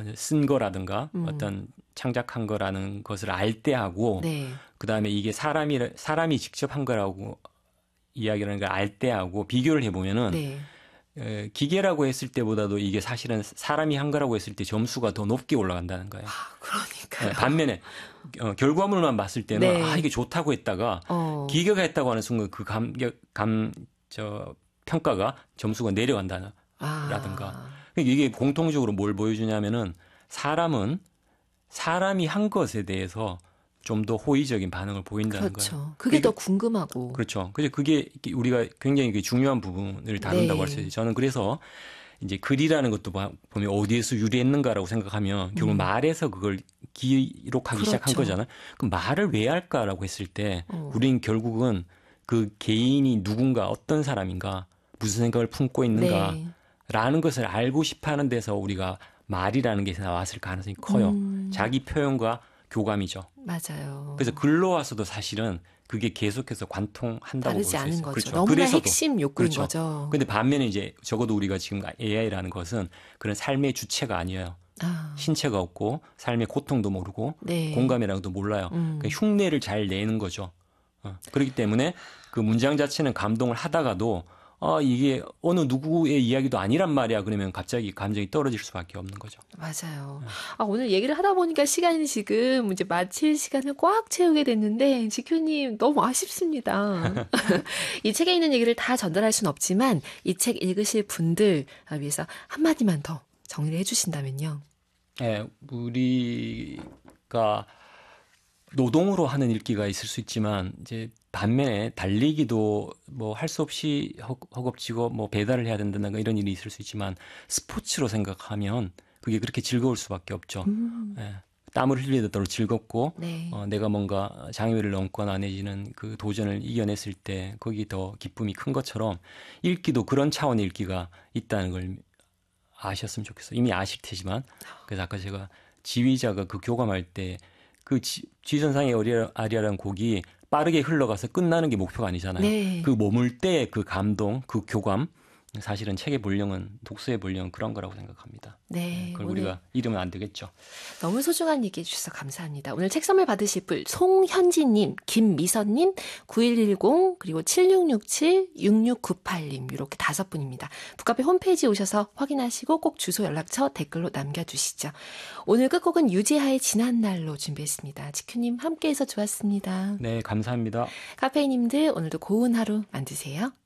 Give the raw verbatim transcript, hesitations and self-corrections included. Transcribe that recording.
쓴 거라든가 음. 어떤 창작한 거라는 것을 알 때 하고 네. 그다음에 이게 사람이 사람이 직접 한 거라고 이야기하는 걸 알 때 하고 비교를 해보면은 네. 에, 기계라고 했을 때보다도 이게 사실은 사람이 한 거라고 했을 때 점수가 더 높게 올라간다는 거예요. 아, 그러니까요. 네, 반면에 어, 결과물만 봤을 때는 네. 아 이게 좋다고 했다가 어. 기계가 했다고 하는 순간 그 감격 감저 평가가 점수가 내려간다라든가 아. 이게 공통적으로 뭘 보여주냐면은 사람은 사람이 한 것에 대해서 좀 더 호의적인 반응을 보인다는 그렇죠. 거예요. 그게 그러니까, 더 궁금하고. 그렇죠. 그래서 그게 우리가 굉장히 중요한 부분을 다룬다고 네. 할 수 있어요. 저는 그래서 이제 글이라는 것도 보면 어디에서 유래했는가라고 생각하면 결국 음. 말에서 그걸 기록하기 그렇죠. 시작한 거잖아요. 그럼 말을 왜 할까라고 했을 때 어. 우리는 결국은 그 개인이 누군가 어떤 사람인가 무슨 생각을 품고 있는가라는 네. 것을 알고 싶어하는 데서 우리가 말이라는 게 나왔을 가능성이 커요. 음. 자기 표현과 교감이죠. 맞아요. 그래서 글로 와서도 사실은 그게 계속해서 관통한다고 볼 다르지 수 않은 있어요. 거죠. 그렇죠. 너무나 그래서도 핵심 욕구인 그렇죠. 거죠. 근데 반면에 이제 적어도 우리가 지금 에이아이라는 것은 그런 삶의 주체가 아니에요. 아. 신체가 없고 삶의 고통도 모르고 네. 공감이라는 것도 몰라요. 음. 그러니까 흉내를 잘 내는 거죠. 어. 그렇기 때문에 그 문장 자체는 감동을 하다가도 아, 이게 어느 누구의 이야기도 아니란 말이야. 그러면 갑자기 감정이 떨어질 수밖에 없는 거죠. 맞아요. 아, 오늘 얘기를 하다 보니까 시간이 지금 이제 마칠 시간을 꽉 채우게 됐는데 지큐님 너무 아쉽습니다. 이 책에 있는 얘기를 다 전달할 수는 없지만 이 책 읽으실 분들 위해서 한마디만 더 정리를 해주신다면요. 네, 우리가 노동으로 하는 읽기가 있을 수 있지만 이제 반면에 달리기도 뭐 할 수 없이 허겁지겁 뭐 배달을 해야 된다든가 이런 일이 있을 수 있지만 스포츠로 생각하면 그게 그렇게 즐거울 수밖에 없죠. 음. 예, 땀을 흘리도록 즐겁고 네. 어, 내가 뭔가 장애물을 넘거나 내지는 그 도전을 이겨냈을 때 거기 더 기쁨이 큰 것처럼 읽기도 그런 차원의 읽기가 있다는 걸 아셨으면 좋겠어요. 이미 아실 테지만 그래서 아까 제가 지휘자가 그 교감할 때 그 지선상의 아리아라는 곡이 빠르게 흘러가서 끝나는 게 목표가 아니잖아요. 네. 그 머물 때 그 감동, 그 교감 사실은 책의 본령은 독서의 본령은 그런 거라고 생각합니다. 네. 그걸 오늘 우리가 잃으면 안 되겠죠. 너무 소중한 얘기해 주셔서 감사합니다. 오늘 책 선물 받으실 분 송현지님, 김미선님, 구일일공 그리고 칠육육칠 육육구팔님 이렇게 다섯 분입니다. 북카페 홈페이지 오셔서 확인하시고 꼭 주소 연락처 댓글로 남겨주시죠. 오늘 끝곡은 유지하의 지난 날로 준비했습니다. 지큐님 함께해서 좋았습니다. 네, 감사합니다. 카페인님들 오늘도 고운 하루 만드세요.